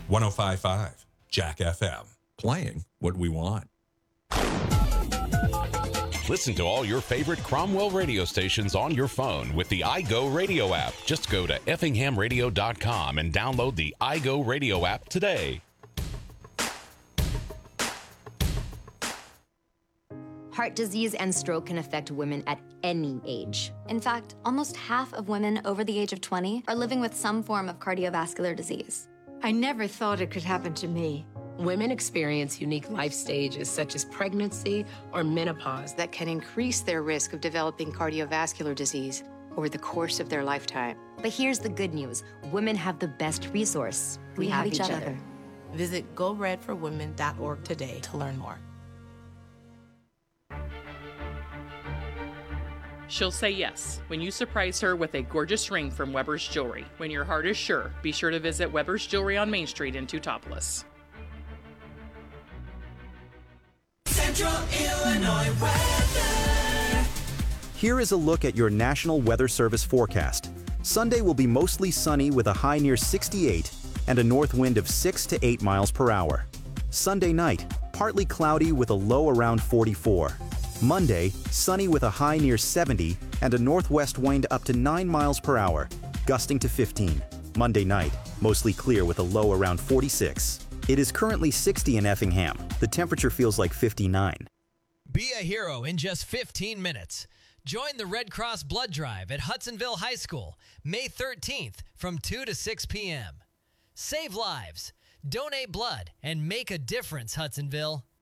105.5 Jack FM. Playing what we want. Listen to all your favorite Cromwell radio stations on your phone with the iGo Radio app. Just go to effinghamradio.com and download the iGo Radio app today. Heart disease and stroke can affect women at any age. In fact, almost half of women over the age of 20 are living with some form of cardiovascular disease. I never thought it could happen to me. Women experience unique life stages such as pregnancy or menopause that can increase their risk of developing cardiovascular disease over the course of their lifetime. But here's the good news. Women have the best resource. We have each other. Visit GoRedForWomen.org today to learn more. She'll say yes when you surprise her with a gorgeous ring from Weber's Jewelry. When your heart is sure, be sure to visit Weber's Jewelry on Main Street in Teutopolis. Central Illinois weather. Here is a look at your National Weather Service forecast. Sunday will be mostly sunny with a high near 68 and a north wind of 6 to 8 miles per hour. Sunday night, partly cloudy with a low around 44. Monday, sunny with a high near 70 and a northwest wind up to 9 miles per hour, gusting to 15. Monday night, mostly clear with a low around 46. It is currently 60 in Effingham. The temperature feels like 59. Be a hero in just 15 minutes. Join the Red Cross Blood Drive at Hudsonville High School, May 13th from 2 to 6 p.m. Save lives, donate blood, and make a difference, Hudsonville.